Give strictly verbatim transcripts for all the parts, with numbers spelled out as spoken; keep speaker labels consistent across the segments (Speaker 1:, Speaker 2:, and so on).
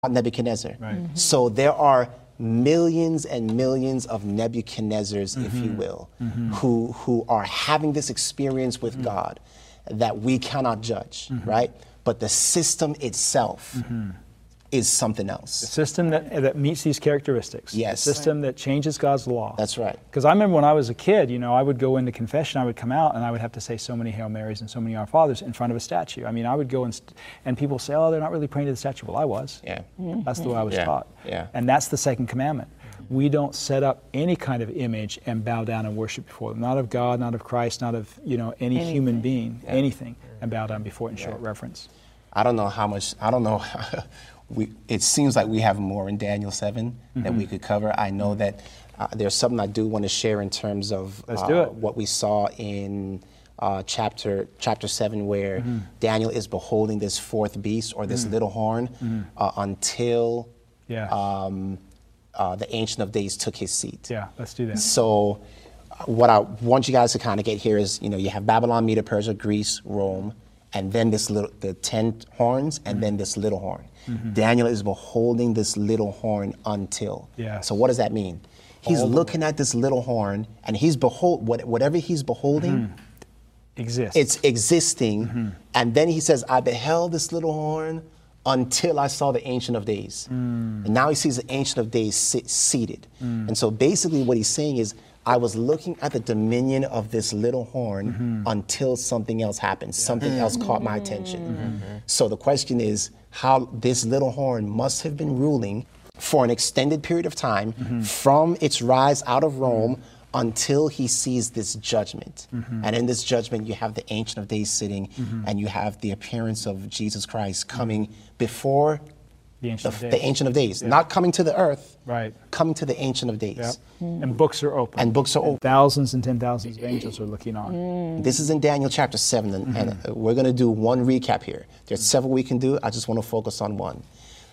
Speaker 1: Nebuchadnezzar.
Speaker 2: Right. Mm-hmm.
Speaker 1: So there are millions and millions of Nebuchadnezzars, mm-hmm. if you will, mm-hmm. who, who are having this experience with mm-hmm. God that we cannot judge, mm-hmm. right? But the system itself mm-hmm. is something else.
Speaker 2: The system that, that meets these characteristics.
Speaker 1: Yes.
Speaker 2: The system that changes God's law.
Speaker 1: That's right.
Speaker 2: Because I remember when I was a kid, you know, I would go into confession, I would come out, and I would have to say so many Hail Marys and so many Our Fathers in front of a statue. I mean, I would go and, st- and people say, oh, they're not really praying to the statue. Well, I was.
Speaker 1: Yeah.
Speaker 2: That's the way I was
Speaker 1: yeah.
Speaker 2: taught.
Speaker 1: Yeah.
Speaker 2: And that's the second commandment. We don't set up any kind of image and bow down and worship before them. Not of God, not of Christ, not of, you know, any anything. human being, yeah. anything, and bow down before it in yeah. short reverence.
Speaker 1: I don't know how much, I don't know, we, it seems like we have more in Daniel seven mm-hmm. that we could cover. I know that uh, there's something I do want to share in terms of
Speaker 2: Let's
Speaker 1: uh,
Speaker 2: do it.
Speaker 1: what we saw in uh, chapter chapter seven, where mm-hmm. Daniel is beholding this fourth beast, or this mm-hmm. little horn, mm-hmm. uh, until
Speaker 2: yeah.
Speaker 1: um, uh, the Ancient of Days took his seat.
Speaker 2: Yeah, let's do that.
Speaker 1: So uh, what I want you guys to kind of get here is, you know, you have Babylon, Medo, Persia, Greece, Rome, and then this little, the ten horns, and mm-hmm. then this little horn. Mm-hmm. Daniel is beholding this little horn until.
Speaker 2: Yes.
Speaker 1: So what does that mean? He's
Speaker 2: All
Speaker 1: looking at this little horn, and he's behold what, whatever he's beholding
Speaker 2: mm-hmm. exists.
Speaker 1: It's existing, mm-hmm. and then he says, "I beheld this little horn until I saw the Ancient of Days." Mm. And now he sees the Ancient of Days sit, seated. Mm. And so basically, what he's saying is, I was looking at the dominion of this little horn mm-hmm. until something else happened. Yeah. Something else caught my attention. Mm-hmm. So the question is how this little horn must have been ruling for an extended period of time mm-hmm. from its rise out of Rome mm-hmm. until he sees this judgment. Mm-hmm. And in this judgment, you have the Ancient of Days sitting mm-hmm. and you have the appearance of Jesus Christ coming mm-hmm. before The Ancient, the, the Ancient of Days, yeah. not coming to the earth, right? Coming to the Ancient of Days.
Speaker 2: Yep. Mm. And books are open.
Speaker 1: And books are open.
Speaker 2: And thousands and ten thousands of angels are looking on.
Speaker 1: Mm. This is in Daniel chapter seven, and, mm-hmm. and we're going to do one recap here. There's several we can do. I just want to focus on one.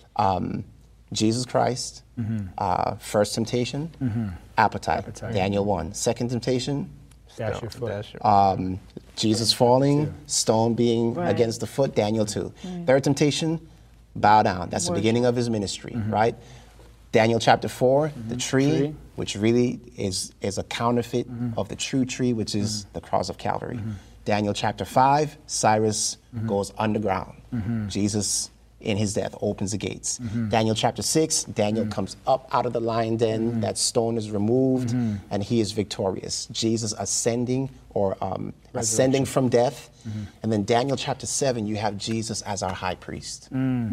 Speaker 1: Um, Jesus Christ, mm-hmm. uh, first temptation, mm-hmm. appetite, appetite, Daniel one. Second temptation,
Speaker 2: dash your foot.
Speaker 1: Um, Jesus falling, stone being right. against the foot, Daniel two. Right. Third temptation, bow down. That's Worship. The beginning of his ministry, mm-hmm. right? Daniel chapter four, mm-hmm. the tree, tree, which really is, is a counterfeit mm-hmm. of the true tree, which is mm-hmm. the cross of Calvary. Mm-hmm. Daniel chapter five, Cyrus mm-hmm. goes underground. Mm-hmm. Jesus, in his death, opens the gates. Mm-hmm. Daniel chapter six, Daniel mm-hmm. comes up out of the lion den, mm-hmm. that stone is removed, mm-hmm. and he is victorious. Jesus ascending or um, ascending from death. Mm-hmm. And then Daniel chapter seven, you have Jesus as our high priest.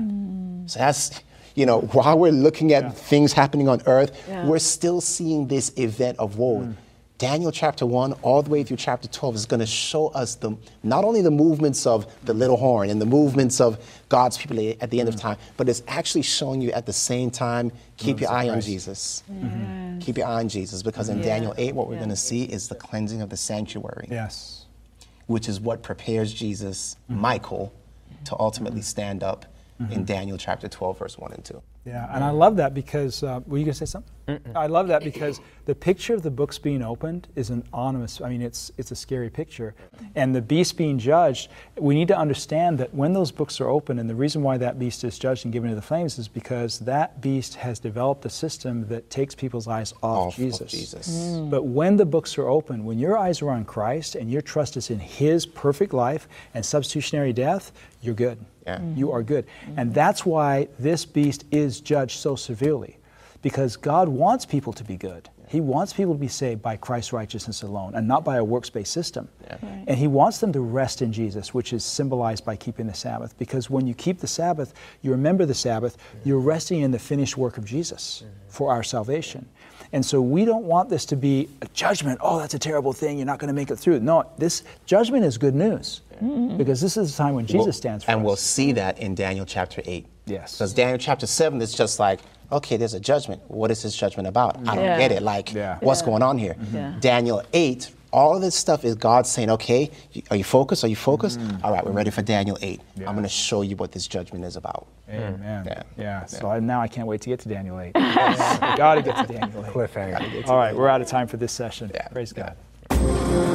Speaker 1: Mm. So that's, you know, while we're looking at yeah. things happening on earth, yeah. we're still seeing this event of woe. Mm. Daniel chapter one all the way through chapter twelve is going to show us the not only the movements of the little horn and the movements of God's people at the end mm. of time, but it's actually showing you at the same time, keep your eye on Jesus. Mm-hmm. Keep your eye on Jesus, because in yeah. Daniel eight, what we're yeah. going to see is the cleansing of the sanctuary.
Speaker 2: Yes.
Speaker 1: Which is what prepares Jesus, mm-hmm. Michael, to ultimately stand up mm-hmm. in Daniel chapter twelve, verse one and two.
Speaker 2: Yeah, and I love that because, uh, were you going to say something? Mm-mm. I love that because the picture of the books being opened is an ominous, I mean, it's it's a scary picture. And the beast being judged, we need to understand that when those books are open, and the reason why that beast is judged and given to the flames is because that beast has developed a system that takes people's eyes off, off Jesus. Of Jesus. Mm. But when the books are open, when your eyes are on Christ and your trust is in His perfect life and substitutionary death, you're good. Yeah. Mm-hmm. You are good. Mm-hmm. And that's why this beast is judged so severely, because God wants people to be good. Yeah. He wants people to be saved by Christ's righteousness alone and not by a works-based system. Yeah. Right. And He wants them to rest in Jesus, which is symbolized by keeping the Sabbath, because when you keep the Sabbath, you remember the Sabbath, mm-hmm. you're resting in the finished work of Jesus mm-hmm. for our salvation. And so we don't want this to be a judgment. Oh, that's a terrible thing. You're not going to make it through. No, this judgment is good news. Mm-hmm. Because this is the time when Jesus we'll, stands for
Speaker 1: and us.
Speaker 2: And
Speaker 1: we'll see that in Daniel chapter eight.
Speaker 2: Yes.
Speaker 1: Because Daniel chapter seven is just like, okay, there's a judgment. What is this judgment about? I don't yeah. get it. Like, yeah. what's yeah. going on here? Mm-hmm. Yeah. Daniel eight, all of this stuff is God saying, okay, are you focused? Are you focused? Mm-hmm. All right, we're ready for Daniel eight. Yeah. I'm going to show you what this judgment is about.
Speaker 2: Amen. Yeah. yeah. yeah. So I, now I can't wait to get to Daniel eight. Yes. We got to get to Daniel eight.
Speaker 1: Cliffhanger.
Speaker 2: All right, we're out of time for this session. Yeah. Praise yeah. God.